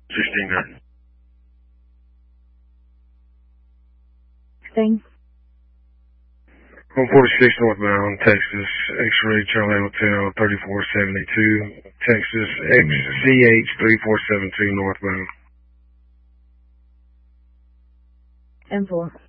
16 Thing. 146 northbound, Texas, X-ray Charlie Hotel 3472, Texas XCH 3472 northbound. M4.